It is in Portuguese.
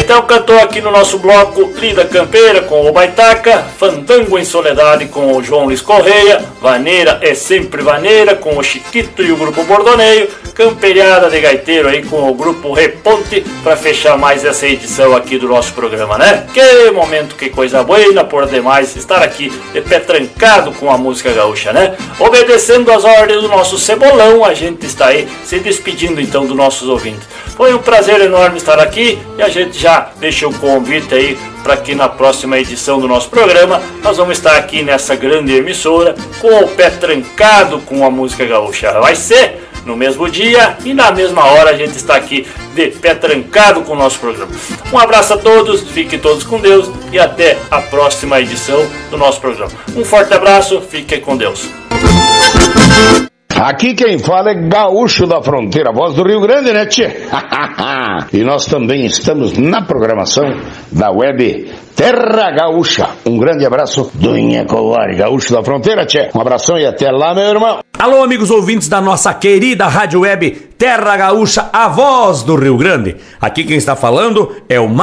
Então cantou aqui no nosso bloco Lida Campeira com o Baitaca, Fandango em Soledade com o João Luiz Correia, Vaneira é Sempre Vaneira com o Chiquito e o Grupo Bordoneio, Camperiada de Gaiteiro aí com o Grupo Reponte, para fechar mais essa edição aqui do nosso programa, né? Que momento, que coisa boa, por demais estar aqui de pé trancado com a música gaúcha, né? Obedecendo às ordens do nosso Cebolão, a gente está aí se despedindo então dos nossos ouvintes. Foi um prazer enorme estar aqui e a gente já deixa o convite aí para que na próxima edição do nosso programa nós vamos estar aqui nessa grande emissora com o pé trancado com a música gaúcha. Vai ser no mesmo dia e na mesma hora a gente está aqui de pé trancado com o nosso programa. Um abraço a todos, fiquem todos com Deus e até a próxima edição do nosso programa. Um forte abraço, fiquem com Deus. Aqui quem fala é Gaúcho da Fronteira, voz do Rio Grande, né, tchê? E nós também estamos na programação da web Terra Gaúcha. Um grande abraço do Inhacovari, Gaúcho da Fronteira, tchê. Um abração e até lá, meu irmão. Alô, amigos ouvintes da nossa querida rádio web Terra Gaúcha, a voz do Rio Grande. Aqui quem está falando é o